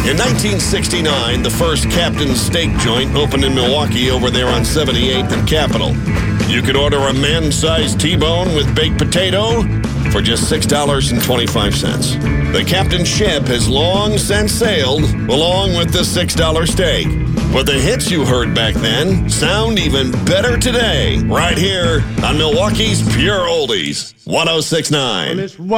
In 1969, the first Captain's Steak joint opened in Milwaukee over there on 78th and Capitol. You could order a man-sized T-bone with baked potato for just $6.25. The Captain's ship has long since sailed along with the $6 steak. But the hits you heard back then sound even better today, right here on Milwaukee's Pure Oldies, 106.9.